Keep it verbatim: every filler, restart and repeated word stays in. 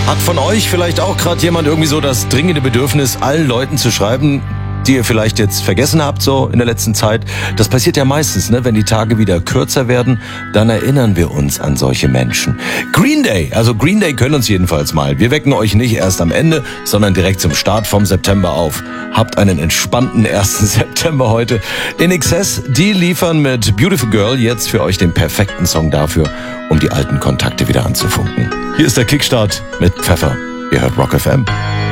Hat von euch vielleicht auch gerade jemand irgendwie so das dringende Bedürfnis, allen Leuten zu schreiben, die ihr vielleicht jetzt vergessen habt so in der letzten Zeit? Das passiert ja meistens, ne? Wenn die Tage wieder kürzer werden, dann erinnern wir uns an solche Menschen. Green Day, also Green Day können uns jedenfalls mal. Wir wecken euch nicht erst am Ende, sondern direkt zum Start vom September auf. Habt einen entspannten ersten September heute. In Excess, die liefern mit Beautiful Girl jetzt für euch den perfekten Song dafür, um die alten Kontakte wieder anzufunken. Hier ist der Kickstart mit Pfeffer. Ihr hört Rock F M.